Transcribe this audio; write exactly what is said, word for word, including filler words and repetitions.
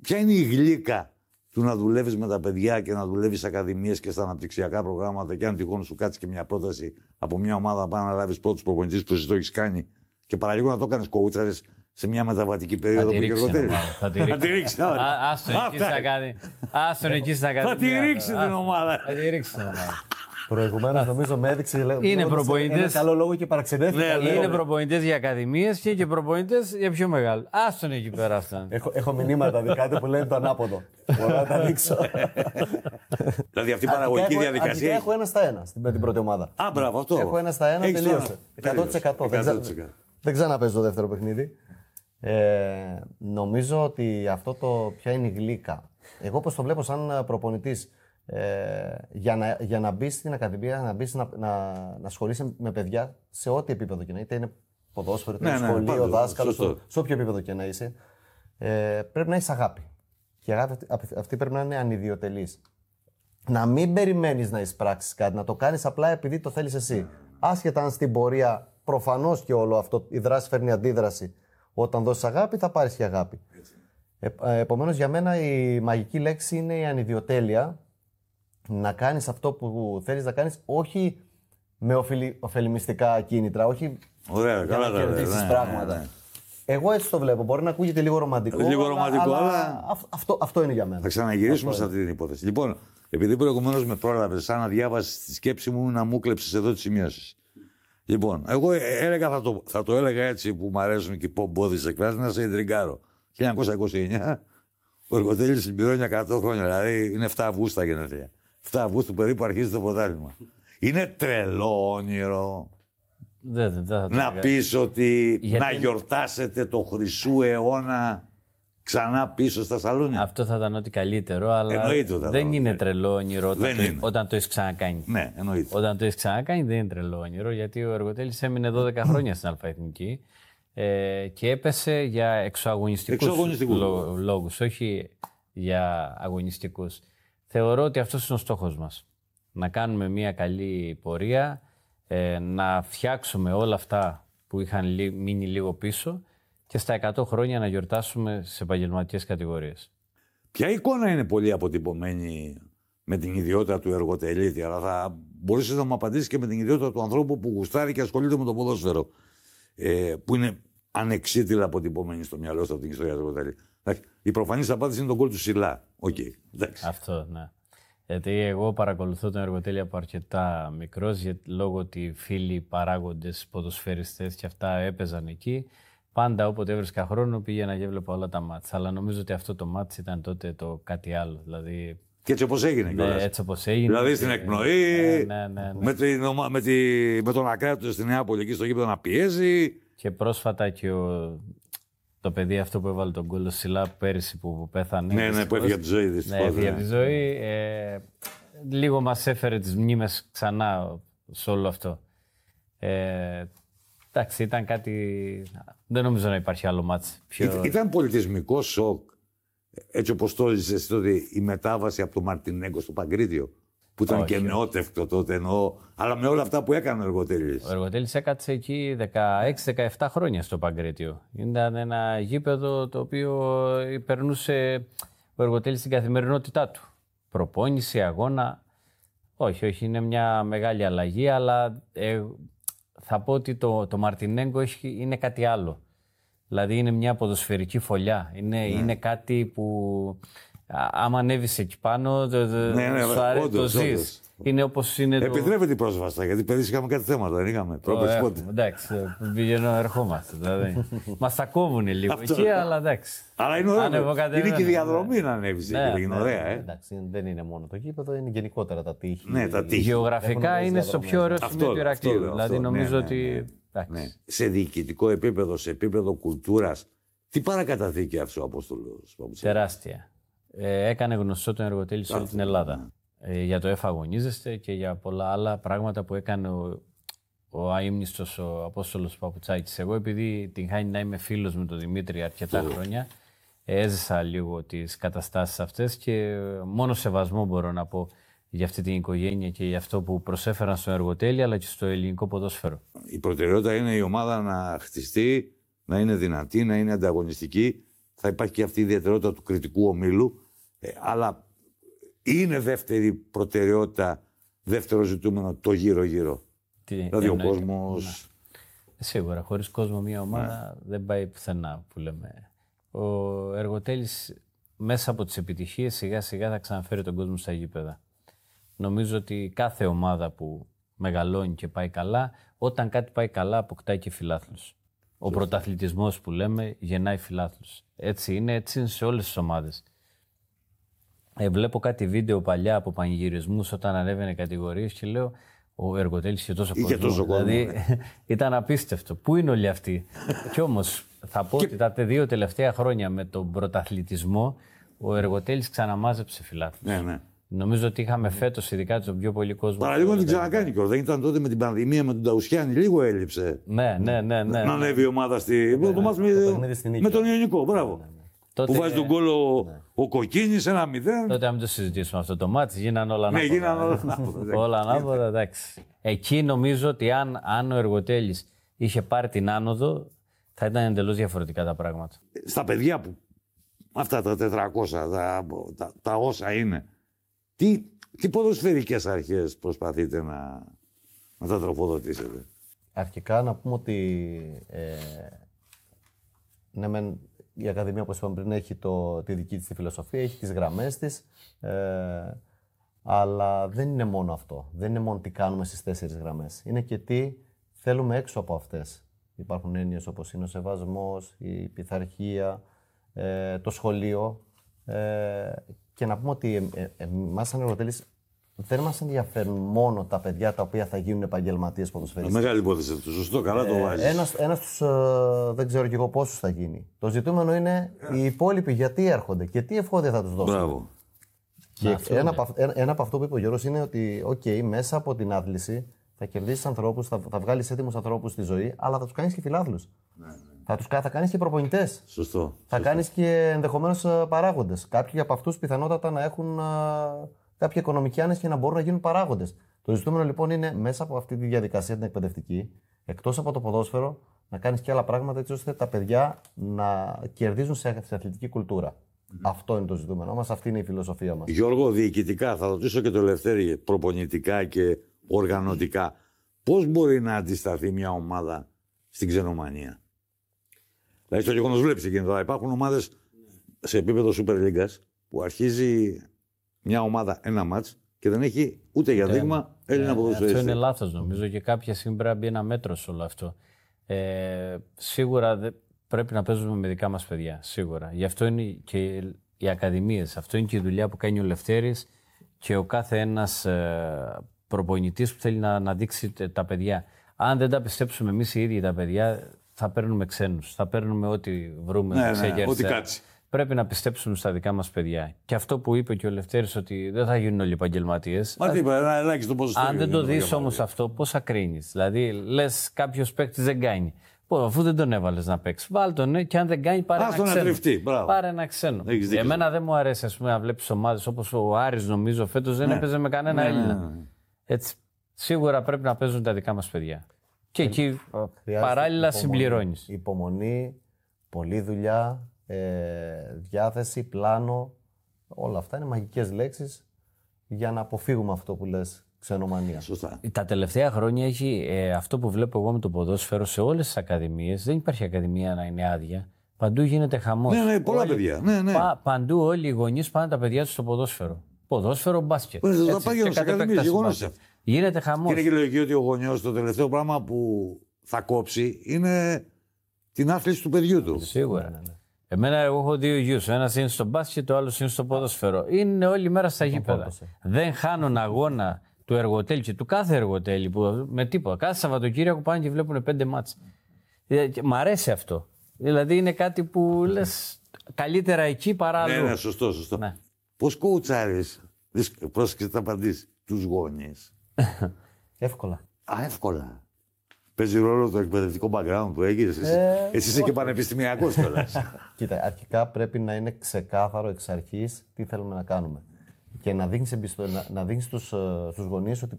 ποια είναι η γλύκα του να δουλεύεις με τα παιδιά και να δουλεύεις σε ακαδημίες και στα αναπτυξιακά προγράμματα και αν τυχόν σου κάτσει και μια πρόταση από μια ομάδα πάνω να λάβεις πρώτους προπονητής που εσύ το έχεις κάνει και παραλίγο να το κάνεις κοούτσαρες σε μια μεταβατική περίοδο που είχε θα τη ρίξει. Άστον εκεί στην Ακαδημία. Θα τη ρίξει την ομάδα. Θα τη ρίξει την ομάδα. Προηγουμένως νομίζω με έδειξε. Είναι προπονητές. Ένα καλό λόγο και παραξενεύτηκα. Ναι, είναι προπονητές για ακαδημίες και, και προπονητές για πιο μεγάλο. Άστον εκεί πέρα αυτά. Έχω, έχω μηνύματα δικά του που λένε το ανάποδο. Μπορώ να τα δείξω. Δηλαδή αυτή η παραγωγική διαδικασία. Έχω ένα στα ένα με την πρώτη ομάδα. Α, μπράβο, αυτό. Έχω ένα στα ένα, τελείωσε. εκατό τοις εκατό. Δεν ξαναπαίζω το δεύτερο παιχνίδι. Ε, νομίζω ότι αυτό το ποια είναι η γλύκα. Εγώ όπως το βλέπω σαν προπονητής, ε, για, να, για να μπεις στην ακαδημία, να, μπεις, να, να, να ασχολείσαι με παιδιά σε ό,τι επίπεδο και να είτε είναι ποδόσφαιρο, είτε ναι, είναι ναι, σχολείο, ναι, δάσκαλο, σε όποιο επίπεδο και να είσαι, ε, πρέπει να έχεις αγάπη. Και η αγάπη αυτή πρέπει να είναι ανιδιοτελής. Να μην περιμένεις να εισπράξεις κάτι, να το κάνεις απλά επειδή το θέλεις εσύ. Άσχετα αν στην πορεία προφανώς και όλο αυτό, η δράση φέρνει αντίδραση. Όταν δώσεις αγάπη, θα πάρεις και αγάπη. Ε, επομένως, για μένα η μαγική λέξη είναι η ανιδιοτέλεια. Να κάνεις αυτό που θέλεις να κάνεις, όχι με οφειλι, ωφελημιστικά κίνητρα, όχι ωραία, για καλά, να κερδίσεις ναι, πράγματα. Ναι, ναι. Εγώ έτσι το βλέπω. Μπορεί να ακούγεται λίγο ρομαντικό, λίγο ρομαντικό αλλά, αλλά... αλλά αυτό, αυτό είναι για μένα. Θα ξαναγυρίσουμε σε αυτή την υπόθεση. Λοιπόν, επειδή προηγουμένως με πρόλαβες, σαν να διάβασες τη σκέψη μου, να μου κλέψεις εδώ τις σημειώσεις. Λοιπόν, εγώ έλεγα, θα το, θα το έλεγα έτσι που μου αρέσουν και οι πομπόδεις εκφράσεις, να σε εντριγκάρω. χίλια εννιακόσια είκοσι εννιά, ο Εργοτέλης συμπληρώνει εκατό χρόνια, δηλαδή είναι εφτά Αυγούστου τα γενέθλια. εφτά Αυγούστου περίπου αρχίζει το πρωτάθλημα. Είναι τρελό όνειρο δε, δε, δε, να πεις ότι γιατί... να γιορτάσετε το χρυσού αιώνα ξανά πίσω στα σαλόνια. Αυτό θα ήταν ό,τι καλύτερο, αλλά εννοείται, δεν είναι ναι. τρελό όνειρο όταν, δεν το, είναι. όταν το έχεις ξανακάνει. Ναι, εννοείται. Όταν το έχεις ξανακάνει δεν είναι τρελό όνειρο, γιατί ο Εργοτέλης έμεινε δώδεκα χρόνια στην Αλφαεθνική ε, και έπεσε για εξωαγωνιστικούς λό, λόγους, όχι για αγωνιστικούς. Θεωρώ ότι αυτός είναι ο στόχος μας. Να κάνουμε μια καλή πορεία, ε, να φτιάξουμε όλα αυτά που είχαν μείνει λίγο πίσω και στα εκατό χρόνια να γιορτάσουμε σε επαγγελματικές κατηγορίες. Ποια εικόνα είναι πολύ αποτυπωμένη με την ιδιότητα του Εργοτελίτη, αλλά θα μπορείς να μου απαντήσεις και με την ιδιότητα του ανθρώπου που γουστάρει και ασχολείται με το ποδόσφαιρο, ε, που είναι ανεξίτηλα αποτυπωμένη στο μυαλό σου από την ιστορία του Εργοτελίτη. Η προφανής απάντηση είναι το γκολ του Σιλά. Okay, αυτό, ναι. Γιατί εγώ παρακολουθώ τον Εργοτέλη από αρκετά μικρός, γιατί λόγω ότι φίλοι παράγοντες, ποδοσφαιριστές και αυτά έπαιζαν εκεί. Πάντα όποτε έβρισκα χρόνο πήγαινα και έβλεπα όλα τα μάτς. Αλλά νομίζω ότι αυτό το μάτς ήταν τότε το κάτι άλλο. Δηλαδή... Και έτσι όπως έγινε. Ναι, έτσι όπως έγινε. Δηλαδή στην εκπνοή, ναι, ναι, ναι, ναι. Με, την, με, τη, με τον Ακράτο στην Νεάπολη εκεί στο γήπεδο να πιέζει. Και πρόσφατα και ο, το παιδί αυτό που έβαλε τον γκολ, ο Σιλά, πέρυσι που, που πέθανε. Ναι, ναι, που έφυγε από τη ζωή. Ναι, έφυγε από τη ζωή. Ε, λίγο μας έφερε τις μνήμες ξανά σε όλο αυτό. Ε, εντάξει, ήταν κάτι... Δεν νομίζω να υπάρχει άλλο μάτς. Πιο... Ήταν πολιτισμικό σοκ, έτσι όπως το έζησες τότε, η μετάβαση από το Μαρτινέγκο στο Παγκρίτιο, που ήταν όχι, και νεότευκτο τότε, εννοώ, αλλά με όλα αυτά που έκανε ο Εργοτέλης. Ο Εργοτέλης έκατσε εκεί δεκαέξι δεκαεπτά χρόνια στο Παγκρίτιο. Ήταν ένα γήπεδο το οποίο περνούσε ο Εργοτέλης στην καθημερινότητά του. Προπόνηση, αγώνα. Όχι, όχι, είναι μια μεγάλη αλλαγή, αλλά ε, θα πω ότι το, το Μαρτινέγκο έχει, είναι κάτι άλλο. Δηλαδή είναι μια ποδοσφαιρική φωλιά. Είναι, ναι. είναι κάτι που άμα ανέβεις εκεί πάνω, το, ναι, ναι, σου αρέσει, το ζεις. Είναι όπως είναι το... Επιτρέπεται η πρόσβαση, γιατί πέρυσι είχαμε κάτι θέματα, δεν είχαμε. Oh, εντάξει, πηγαίνω, ερχόμαστε. Δηλαδή. Μας τα κόβουν λίγο εκεί, αλλά εντάξει. Αλλά είναι ωραίο. Είναι και η διαδρομή να ανέβεις εκεί, δεν είναι ωραία. Ε. Εντάξει, δεν είναι μόνο το γήπεδο, είναι γενικότερα τα τείχη. Ναι, τα τείχη. Γεωγραφικά είναι στο πιο ωραίο σημείο του Ηρακλείου. Δηλαδή νομίζω ότι... Σε διοικητικό επίπεδο, σε επίπεδο κουλτούρας, τι παρακαταθήκη αυτό ο Απόστολος? Τεράστια. Ε, έκανε γνωστό τον Εργοτέλη σε όλη την Ελλάδα. Ε, για το ΕΦ αγωνίζεστε και για πολλά άλλα πράγματα που έκανε ο, ο αείμνηστος ο Απόστολος Παπουτσάκης. Εγώ, επειδή την χάνει να είμαι φίλος με τον Δημήτρη αρκετά oh. χρόνια, έζησα λίγο τις καταστάσεις αυτές και μόνο σεβασμό μπορώ να πω για αυτή την οικογένεια και για αυτό που προσέφεραν στο Εργοτέλη αλλά και στο ελληνικό ποδόσφαιρο. Η προτεραιότητα είναι η ομάδα να χτιστεί, να είναι δυνατή, να είναι ανταγωνιστική. θα υπάρχει και αυτή η ιδιαιτερότητα του κριτικού ομίλου. Ε, αλλά είναι δεύτερη προτεραιότητα, δεύτερο ζητούμενο το γύρω-γύρω. Τι, δηλαδή ο εννοείται. κόσμος. Ναι. Σίγουρα, χωρίς κόσμο μια ομάδα Ναι. δεν πάει πουθενά που λέμε. Ο Εργοτέλης μέσα από τις επιτυχίες σιγά σιγά θα ξαναφέρει τον κόσμο στα γήπεδα. Νομίζω ότι κάθε ομάδα που μεγαλώνει και πάει καλά, όταν κάτι πάει καλά αποκτάει και φιλάθλους. Ο πρωταθλητισμός που λέμε γεννάει φιλάθλους. Έτσι είναι, έτσι είναι σε όλες τις ομάδες. Ε, βλέπω κάτι βίντεο παλιά από πανηγυρισμούς όταν ανέβαινε κατηγορίες και λέω ο Εργοτέλης είχε τόσο Είχε κόσμο. τόσο κόσμο, Δηλαδή ήταν απίστευτο. Πού είναι όλοι αυτοί. Κι όμως θα πω ότι τα δύο τελευταία χρόνια με τον πρωταθλητισμό ο Εργοτέλης ξαναμάζεψε φιλάθλους. Ναι, ναι. Νομίζω ότι είχαμε φέτος ειδικά τον πιο πολύ κόσμο. Παραλίγο την ξανακάνει κιόλας. Δεν ήταν τότε με την πανδημία με τον Ταουσιάνη, λίγο έλειψε. Ναι, ναι, ναι. ναι. Να ανέβει η ομάδα στη. Το μάτς με, παιχνίδι στην Νίκαια. με τον Ιωνικό. Μπράβο. Τότε, Που βάζει τον κόλλο ο Κοκκίνης ένα μηδέν. τότε να μην το συζητήσουμε αυτό το μάτι, γίνανε όλα Ναι, ανάποδα. γίνανε όλα ανάποδα. Όλα ανάποδα, εντάξει. Εκεί νομίζω ότι αν, αν ο Εργοτέλης είχε πάρει την άνοδο, θα ήταν εντελώς διαφορετικά τα πράγματα. Στα παιδιά που. Αυτά τα τετρακόσια, τα, τα, τα όσα είναι. Τι, τι ποδοσφαιρικές αρχές προσπαθείτε να, να τα τροφοδοτήσετε. Αρχικά να πούμε ότι ε, ναι, μεν, η Ακαδημία, όπως είπαμε πριν, έχει το, τη δική της τη φιλοσοφία, έχει τις γραμμές της, ε, αλλά δεν είναι μόνο αυτό. Δεν είναι μόνο τι κάνουμε στις τέσσερις γραμμές. Είναι και τι θέλουμε έξω από αυτές. Υπάρχουν έννοιες όπως είναι ο σεβασμός, η πειθαρχία, ε, το σχολείο. Ε, και να πούμε ότι ε, ε, εμάς σαν Εργοτέλης δεν μας ενδιαφέρουν μόνο τα παιδιά τα οποία θα γίνουν επαγγελματίες ποδοσφαιριστές. Μεγάλη υπόθεση αυτό. Σωστό, καλά το βάζεις. Ένας, ένας τους, ε, δεν ξέρω και εγώ πόσους θα γίνει. Το ζητούμενο είναι οι υπόλοιποι γιατί έρχονται και τι εφόδια θα τους δώσουν. Μπράβο. Και ένα, από, αυ- ένα, ένα από αυτό που είπε ο Γιώργος είναι ότι okay, μέσα από την άθληση θα κερδίσεις ανθρώπους, θα, θα βγάλεις έτοιμους ανθρώπους στη ζωή, αλλά θα τους κάνεις και φιλάθλους. Ναι, ναι. Θα τους κα- θα κάνεις και προπονητές. Σωστό. Θα κάνεις και ενδεχομένως ε, παράγοντες. Κάποιοι από αυτούς πιθανότατα να έχουν ε, κάποια οικονομική άνεση και να μπορούν να γίνουν παράγοντες. Το ζητούμενο λοιπόν είναι μέσα από αυτή τη διαδικασία την εκπαιδευτική, εκτός από το ποδόσφαιρο, να κάνεις και άλλα πράγματα έτσι ώστε τα παιδιά να κερδίζουν σε, σε αθλητική κουλτούρα. Mm-hmm. Αυτό είναι το ζητούμενο μας, αυτή είναι η φιλοσοφία μας. Γιώργο, διοικητικά, θα ρωτήσω και το Ελευθέρη, προπονητικά και οργανωτικά, πώς μπορεί να αντισταθεί μια ομάδα στην ξενομανία. Δηλαδή, στο γεγονός βλέπεις εκεί τώρα, υπάρχουν ομάδες σε επίπεδο Super League που αρχίζει μια ομάδα ένα μάτς και δεν έχει ούτε για δείγμα Έλληνα Αυτό ποδοσφαιριστή. είναι λάθος νομίζω και κάποια στιγμή πρέπει να μπει ένα μέτρο σε όλο αυτό. Ε, σίγουρα δε, πρέπει να παίζουμε με δικά μας παιδιά. Σίγουρα. Γι' αυτό είναι και οι ακαδημίες. Αυτό είναι και η δουλειά που κάνει ο Λευτέρης και ο κάθε ένας ε, προπονητής που θέλει να, να δείξει τα παιδιά. Αν δεν τα πιστέψουμε εμείς οι ίδιοι τα παιδιά, θα παίρνουμε ξένους. Θα παίρνουμε ό,τι βρούμε. Ναι, σε ναι, γερσέ. ό,τι κάτσει. Πρέπει να πιστέψουμε στα δικά μας παιδιά. Και αυτό που είπε και ο Λευτέρης ότι δεν θα γίνουν όλοι επαγγελματίες. Μα τι είπα, ένα ελάχιστο ποσοστό. Αν δεν το δεις όμως αυτό, πώς θα κρίνεις. Δηλαδή, λες κάποιος παίκτης δεν κάνει. Πω, αφού δεν τον έβαλες να παίξει, βάλ τον ναι, και αν δεν κάνει, πάρε Άστο ένα να ξένο. τριφτεί, μπράβο. Πάρε ένα ξένο. Έχεις δίκιο. Εμένα δεν μου αρέσει ας πούμε, να βλέπεις ομάδες όπως ο Άρης, νομίζω, φέτος δεν Ναι. έπαιζε με κανένα Ναι, Έλληνα. ναι, ναι. Έτσι, σίγουρα πρέπει να παίζουν τα δικά μας παιδιά. Και εκεί Χρειάζεται παράλληλα υπομονή. συμπληρώνεις. Υπομονή, πολλή δουλειά, ε, διάθεση, πλάνο. Όλα αυτά είναι μαγικές λέξεις για να αποφύγουμε αυτό που λες ξενομανία. Σωστά. Τα τελευταία χρόνια έχει ε, αυτό που βλέπω εγώ με το ποδόσφαιρο σε όλες τις ακαδημίες. Δεν υπάρχει ακαδημία να είναι άδεια. Παντού γίνεται χαμός. Ναι, ναι, πολλά Όλοι- παιδιά. Ναι, ναι. Πα- παντού όλοι οι γονείς πάνε τα παιδιά τους στο ποδόσφαιρο. Ποδόσφαιρο, μπάσκετ. Ωραία, θα Έτσι, πάγαινε και στις κατ' ακαδημίες, επέκταση γεγονός μπάσκετ. αυτό. Γίνεται Και χαμός. είναι και λογική ότι ο γονιός το τελευταίο πράγμα που θα κόψει είναι την άθληση του παιδιού του. Σίγουρα. Εμένα, εγώ έχω δύο γιους. Ο ένας είναι στο μπάσκετ, ο άλλος είναι στο ποδόσφαιρο. Είναι όλη μέρα στα γήπεδα. πόρτωσε. Δεν χάνουν αγώνα του εργοτέλη και του κάθε εργοτέλη που, με τίποτα. Κάθε Σαββατοκύριακο πάνε και βλέπουν πέντε μάτς. Ε, και Μ' αρέσει αυτό. Δηλαδή είναι κάτι που λες καλύτερα εκεί παρά Ναι, αλλού. ναι, σωστό, σωστό. Ναι. Πώς κοουτσάρεις, πρόσεξε τα απαντήσεις, τους γονείς. Εύκολα. Α, εύκολα. Παίζει ρόλο το εκπαιδευτικό background που έχεις. Εσύ, Ε, εσύ είσαι και πανεπιστημιακός κιόλας. Κοίτα, αρχικά πρέπει να είναι ξεκάθαρο εξ αρχής τι θέλουμε να κάνουμε. Και να δείχνεις, εμπιστο... να, να δείχνεις στους, ε, στους γονείς ότι